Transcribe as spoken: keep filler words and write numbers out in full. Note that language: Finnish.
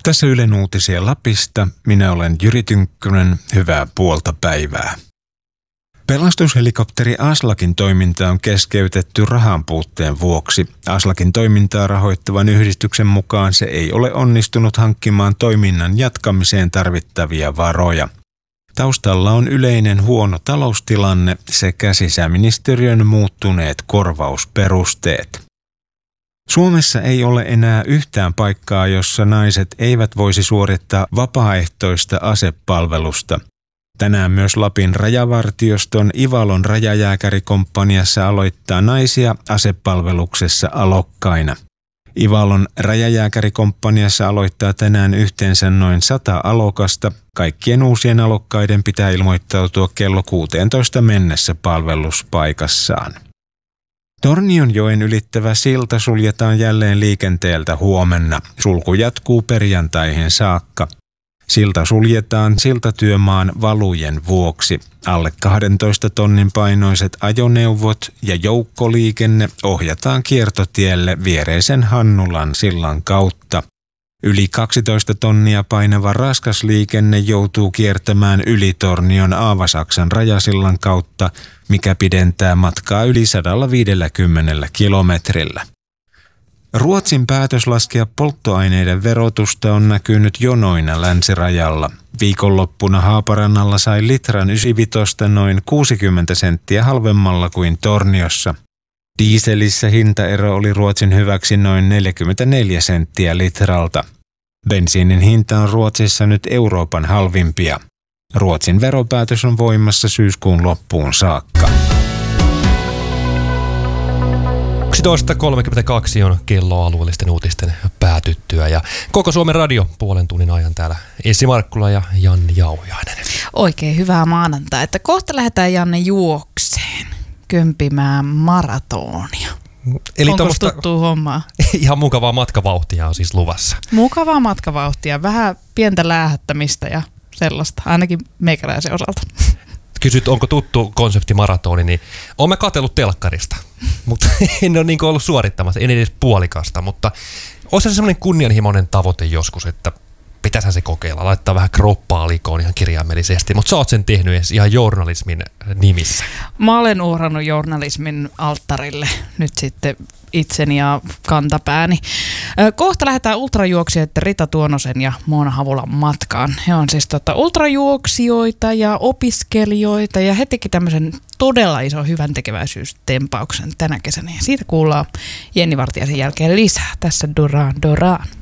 Tässä Ylen uutisia Lapista. Minä olen Jyri Tynkkynen. Hyvää puolta päivää. Pelastushelikopteri Aslakin toiminta on keskeytetty rahan puutteen vuoksi. Aslakin toimintaa rahoittavan yhdistyksen mukaan se ei ole onnistunut hankkimaan toiminnan jatkamiseen tarvittavia varoja. Taustalla on yleinen huono taloustilanne sekä sisäministeriön muuttuneet korvausperusteet. Suomessa ei ole enää yhtään paikkaa, jossa naiset eivät voisi suorittaa vapaaehtoista asepalvelusta. Tänään myös Lapin rajavartioston Ivalon rajajääkärikomppaniassa aloittaa naisia asepalveluksessa alokkaina. Ivalon rajajääkärikomppaniassa aloittaa tänään yhteensä noin sata alokasta. Kaikkien uusien alokkaiden pitää ilmoittautua kello kuusitoista mennessä palveluspaikassaan. Tornionjoen ylittävä silta suljetaan jälleen liikenteeltä huomenna. Sulku jatkuu perjantaihin saakka. Silta suljetaan siltatyömaan valujen vuoksi. Alle kahdentoista tonnin painoiset ajoneuvot ja joukkoliikenne ohjataan kiertotielle viereisen Hannulan sillan kautta. Yli kaksitoista tonnia painava raskas liikenne joutuu kiertämään yli Tornion Aavasaksan rajasillan kautta, mikä pidentää matkaa yli sata viisikymmentä kilometrillä. Ruotsin päätös laskea polttoaineiden verotusta on näkynyt jonoina länsirajalla. Viikonloppuna Haaparannalla sai litran ysivitosta noin kuusikymmentä senttiä halvemmalla kuin Torniossa. Dieselissä hintaero oli Ruotsin hyväksi noin neljäkymmentäneljä senttiä litralta. Bensiinin hinta on Ruotsissa nyt Euroopan halvimpia. Ruotsin veropäätös on voimassa syyskuun loppuun saakka. yksitoista kolmekymmentäkaksi on kello alueellisten uutisten päätyttyä ja koko Suomen radio puolen tunnin ajan täällä Essi Markkula ja Janne Jauhiainen. Oikein hyvää maanantai, että kohta lähdetään Janne juokseen, kömpimään maratonia. Eli onko tuttua hommaa? Ihan mukavaa matkavauhtia on siis luvassa. Mukavaa matkavauhtia, vähän pientä läähättämistä ja sellaista, ainakin meikäläisen osalta. Kysyt, onko tuttu konsepti maratoni, niin olen katsellut telkkarista, mutta en ole niin ollut suorittamassa, en edes puolikasta, mutta olisi se semmoinen kunnianhimoinen tavoite joskus, että pitäisihän se kokeilla, laittaa vähän kroppaa likoon ihan kirjaimellisesti, mutta sä oot sen tehnyt edes ihan journalismin nimissä. Mä olen uhrannut journalismin alttarille nyt sitten itseni ja kantapääni. Kohta lähdetään ultrajuoksijoiden Rita Tuonosen ja Moona Havulan matkaan. He on siis tota ultrajuoksijoita ja opiskelijoita ja he teki tämmöisen todella ison hyvän tekeväisyystempauksen tänä kesänä. Ja siitä kuullaan Jenni Vartiaisen jälkeen lisää tässä Duran Duran.